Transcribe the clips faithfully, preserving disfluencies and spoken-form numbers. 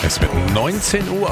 Es wird neunzehn Uhr.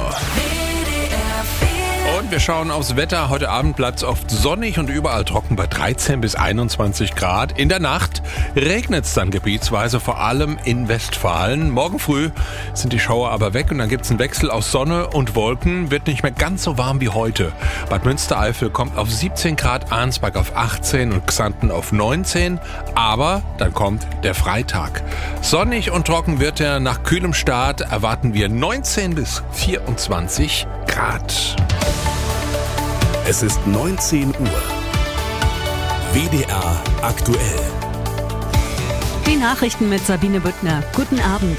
Und wir schauen aufs Wetter. Heute Abend bleibt es oft sonnig und überall trocken bei dreizehn bis einundzwanzig Grad. In der Nacht regnet es dann gebietsweise, vor allem in Westfalen. Morgen früh sind die Schauer aber weg und dann gibt es einen Wechsel aus Sonne und Wolken. Wird nicht mehr ganz so warm wie heute. Bad Münstereifel kommt auf siebzehn Grad, Arnsberg auf achtzehn und Xanten auf neunzehn. Aber dann kommt der Freitag. Sonnig und trocken wird er. Nach kühlem Start erwarten wir neunzehn bis vierundzwanzig Grad. Es ist neunzehn Uhr. W D R aktuell. Die Nachrichten mit Sabine Büttner. Guten Abend.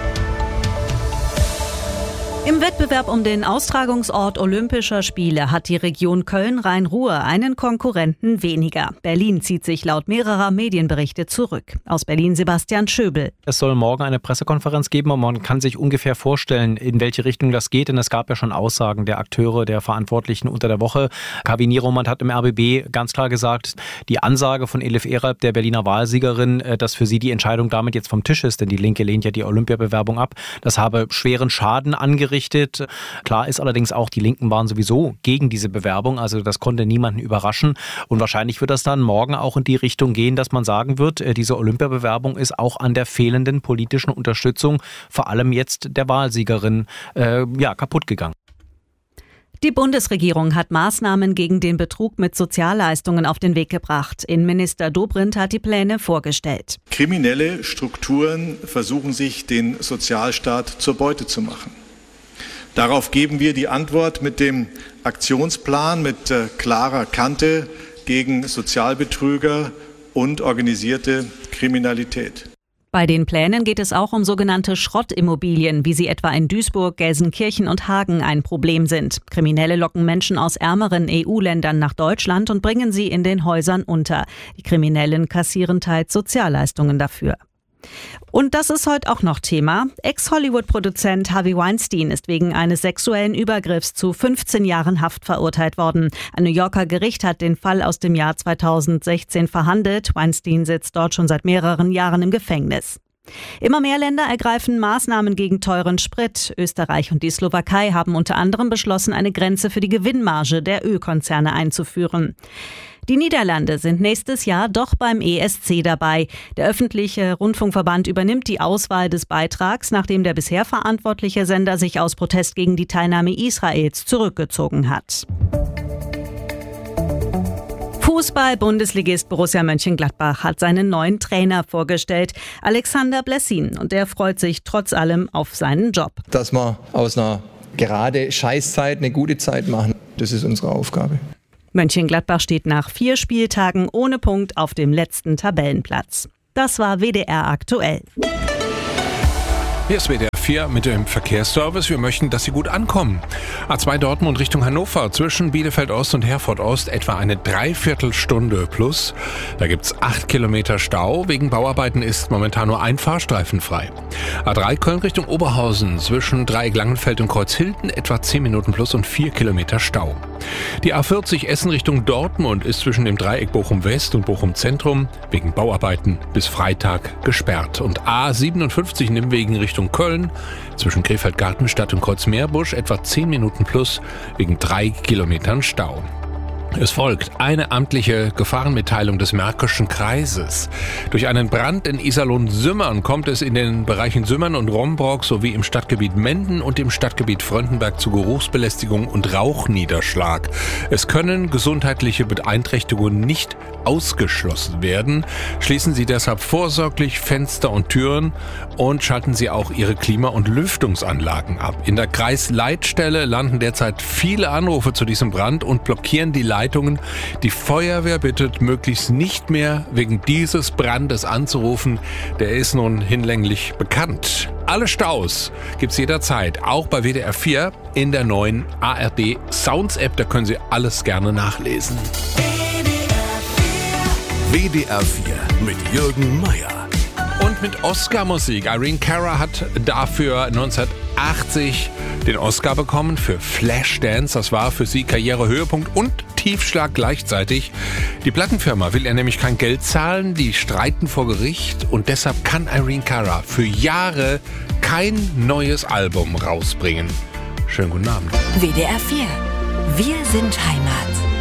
Im Wettbewerb um den Austragungsort Olympischer Spiele hat die Region Köln-Rhein-Ruhr einen Konkurrenten weniger. Berlin zieht sich laut mehrerer Medienberichte zurück. Aus Berlin Sebastian Schöbel. Es soll morgen eine Pressekonferenz geben und man kann sich ungefähr vorstellen, in welche Richtung das geht. Denn es gab ja schon Aussagen der Akteure, der Verantwortlichen unter der Woche. Kavi Nieromand hat im R B B ganz klar gesagt, die Ansage von Elif Eralp, der Berliner Wahlsiegerin, dass für sie die Entscheidung damit jetzt vom Tisch ist, denn die Linke lehnt ja die Olympiabewerbung ab, das habe schweren Schaden angerichtet. Klar ist allerdings auch, die Linken waren sowieso gegen diese Bewerbung, also das konnte niemanden überraschen und wahrscheinlich wird das dann morgen auch in die Richtung gehen, dass man sagen wird, diese Olympiabewerbung ist auch an der fehlenden politischen Unterstützung, vor allem jetzt der Wahlsiegerin, äh, ja, kaputt gegangen. Die Bundesregierung hat Maßnahmen gegen den Betrug mit Sozialleistungen auf den Weg gebracht. Innenminister Dobrindt hat die Pläne vorgestellt. Kriminelle Strukturen versuchen sich, den Sozialstaat zur Beute zu machen. Darauf geben wir die Antwort mit dem Aktionsplan mit äh, klarer Kante gegen Sozialbetrüger und organisierte Kriminalität. Bei den Plänen geht es auch um sogenannte Schrottimmobilien, wie sie etwa in Duisburg, Gelsenkirchen und Hagen ein Problem sind. Kriminelle locken Menschen aus ärmeren E U-Ländern nach Deutschland und bringen sie in den Häusern unter. Die Kriminellen kassieren teils Sozialleistungen dafür. Und das ist heute auch noch Thema. Ex-Hollywood-Produzent Harvey Weinstein ist wegen eines sexuellen Übergriffs zu fünfzehn Jahren Haft verurteilt worden. Ein New Yorker Gericht hat den Fall aus dem Jahr zweitausendsechzehn verhandelt. Weinstein sitzt dort schon seit mehreren Jahren im Gefängnis. Immer mehr Länder ergreifen Maßnahmen gegen teuren Sprit. Österreich und die Slowakei haben unter anderem beschlossen, eine Grenze für die Gewinnmarge der Ölkonzerne einzuführen. Die Niederlande sind nächstes Jahr doch beim E S C dabei. Der öffentliche Rundfunkverband übernimmt die Auswahl des Beitrags, nachdem der bisher verantwortliche Sender sich aus Protest gegen die Teilnahme Israels zurückgezogen hat. Fußball-Bundesligist Borussia Mönchengladbach hat seinen neuen Trainer vorgestellt, Alexander Blessin. Und der freut sich trotz allem auf seinen Job. Dass wir aus einer gerade Scheißzeit eine gute Zeit machen, das ist unsere Aufgabe. Mönchengladbach steht nach vier Spieltagen ohne Punkt auf dem letzten Tabellenplatz. Das war W D R aktuell. Hier ist W D R vier mit dem Verkehrsservice. Wir möchten, dass Sie gut ankommen. A zwei Dortmund Richtung Hannover zwischen Bielefeld Ost und Herford Ost etwa eine Dreiviertelstunde plus. Da gibt's acht Kilometer Stau. Wegen Bauarbeiten ist momentan nur ein Fahrstreifen frei. A drei Köln Richtung Oberhausen zwischen Dreieck Langenfeld und Kreuzhilden etwa zehn Minuten plus und vier Kilometer Stau. Die A vierzig Essen Richtung Dortmund ist zwischen dem Dreieck Bochum West und Bochum Zentrum wegen Bauarbeiten bis Freitag gesperrt. Und A siebenundfünfzig Nimwegen Richtung Köln zwischen Krefeld-Gartenstadt und Kreuzmeerbusch etwa zehn Minuten plus wegen drei Kilometern Stau. Es folgt eine amtliche Gefahrenmitteilung des Märkischen Kreises. Durch einen Brand in Iserlohn-Sümmern kommt es in den Bereichen Sümmern und Rombrock sowie im Stadtgebiet Menden und im Stadtgebiet Fröndenberg zu Geruchsbelästigung und Rauchniederschlag. Es können gesundheitliche Beeinträchtigungen nicht ausgeschlossen werden. Schließen Sie deshalb vorsorglich Fenster und Türen und schalten Sie auch Ihre Klima- und Lüftungsanlagen ab. In der Kreisleitstelle landen derzeit viele Anrufe zu diesem Brand und blockieren die Leitungen. Die Feuerwehr bittet, möglichst nicht mehr wegen dieses Brandes anzurufen. Der ist nun hinlänglich bekannt. Alle Staus gibt's jederzeit, auch bei W D R vier in der neuen A R D Sounds App. Da können Sie alles gerne nachlesen. W D R vier mit Jürgen Meier. Und mit Oscar-Musik. Irene Cara hat dafür neunzehnhundertachtzig den Oscar bekommen für Flashdance. Das war für sie Karrierehöhepunkt und Tiefschlag gleichzeitig. Die Plattenfirma will ihr nämlich kein Geld zahlen, die streiten vor Gericht und deshalb kann Irene Cara für Jahre kein neues Album rausbringen. Schönen guten Abend. W D R vier. Wir sind Heimat.